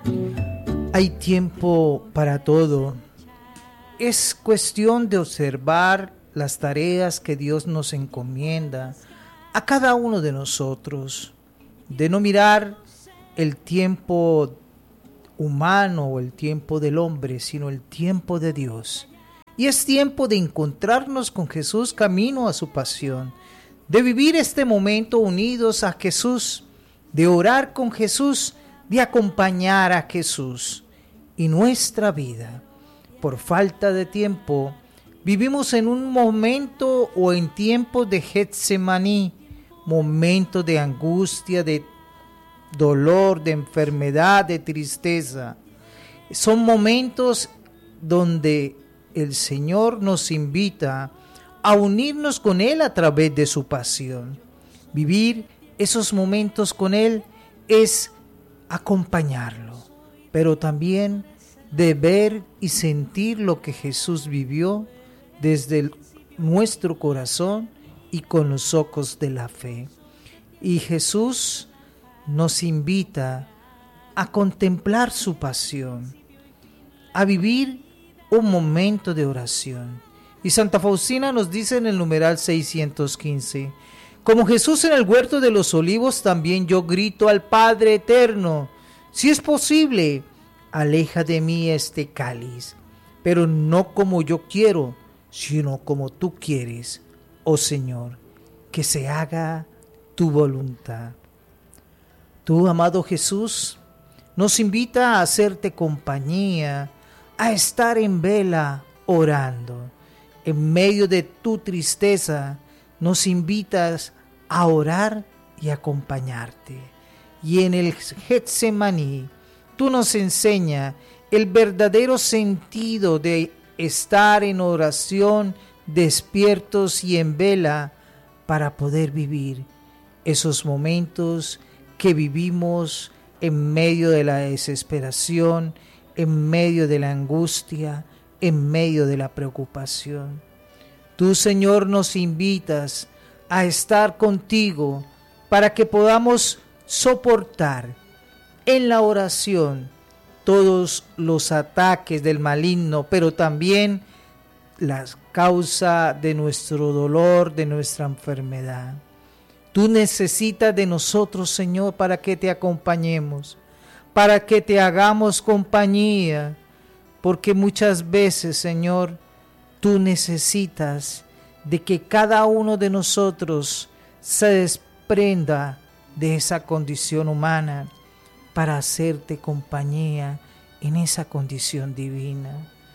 Hay tiempo para todo. Es cuestión de observar las tareas que Dios nos encomienda a cada uno de nosotros, de no mirar el tiempo humano o el tiempo del hombre, sino el tiempo de Dios. Y es tiempo de encontrarnos con Jesús camino a su pasión, de vivir este momento unidos a Jesús, de orar con Jesús, de acompañar a Jesús. Y nuestra vida, por falta de tiempo, vivimos en un momento o en tiempos de Getsemaní, momentos de angustia, de dolor, de enfermedad, de tristeza. Son momentos donde el Señor nos invita a unirnos con Él a través de su pasión. Vivir esos momentos con Él es acompañarlo, pero también de ver y sentir lo que Jesús vivió desde nuestro corazón y con los ojos de la fe. Y Jesús nos invita a contemplar su pasión, a vivir un momento de oración. Y Santa Faustina nos dice en el numeral 615, como Jesús en el huerto de los olivos, también yo grito al Padre eterno, si es posible, aleja de mí este cáliz, pero no como yo quiero, sino como tú quieres, oh Señor, que se haga tu voluntad. Tú, amado Jesús, nos invita a hacerte compañía, a estar en vela orando. En medio de tu tristeza, nos invitas a orar y acompañarte. Y en el Getsemaní, tú nos enseñas el verdadero sentido de estar en oración, despiertos y en vela para poder vivir esos momentos que vivimos en medio de la desesperación, en medio de la angustia, en medio de la preocupación. Tú, Señor, nos invitas a estar contigo para que podamos soportar en la oración todos los ataques del maligno, pero también la causa de nuestro dolor, de nuestra enfermedad. Tú necesitas de nosotros, Señor, para que te acompañemos, para que te hagamos compañía, porque muchas veces, Señor, tú necesitas de que cada uno de nosotros se desprenda de esa condición humana para hacerte compañía en esa condición divina.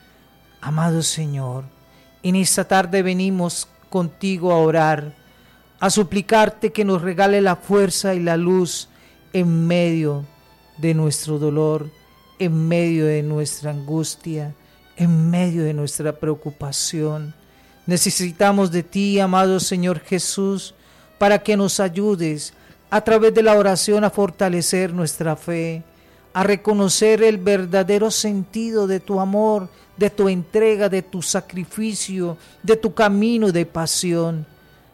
Amado Señor, en esta tarde venimos contigo a orar, a suplicarte que nos regale la fuerza y la luz en medio de nuestro dolor, en medio de nuestra angustia, en medio de nuestra preocupación. Necesitamos de ti, amado Señor Jesús, para que nos ayudes a través de la oración a fortalecer nuestra fe, a reconocer el verdadero sentido de tu amor, de tu entrega, de tu sacrificio, de tu camino de pasión.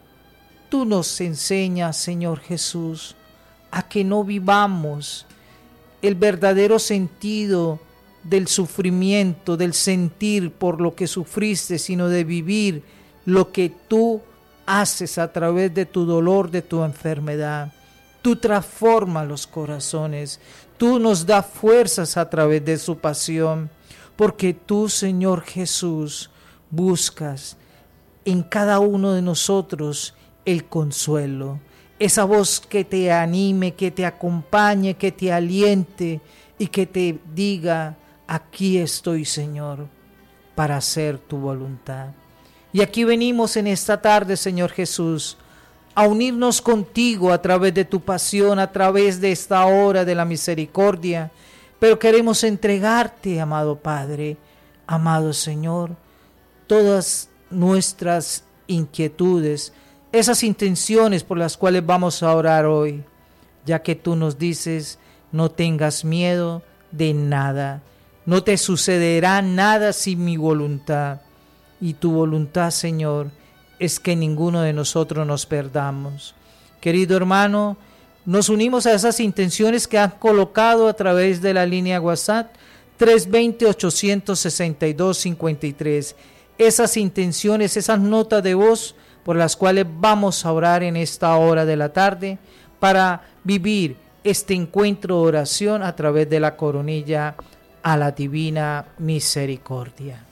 Tú nos enseñas, Señor Jesús, a que no vivamos el verdadero sentido del sufrimiento, del sentir por lo que sufriste, sino de vivir lo que tú haces a través de tu dolor, de tu enfermedad. Tú transformas los corazones, tú nos das fuerzas a través de su pasión, porque tú, Señor Jesús, buscas en cada uno de nosotros el consuelo, esa voz que te anime, que te acompañe, que te aliente y que te diga: aquí estoy, Señor, para hacer tu voluntad. Y aquí venimos en esta tarde, Señor Jesús, a unirnos contigo a través de tu pasión, a través de esta hora de la misericordia, pero queremos entregarte, amado Padre, amado Señor, todas nuestras inquietudes, esas intenciones por las cuales vamos a orar hoy, ya que tú nos dices: no tengas miedo de nada, no te sucederá nada sin mi voluntad. Y tu voluntad, Señor, es que ninguno de nosotros nos perdamos. Querido hermano, Nos unimos a esas intenciones que han colocado a través de la línea WhatsApp 320-862-53. Esas intenciones, esas notas de voz por las cuales vamos a orar en esta hora de la tarde para vivir este encuentro de oración a través de la coronilla a la divina misericordia.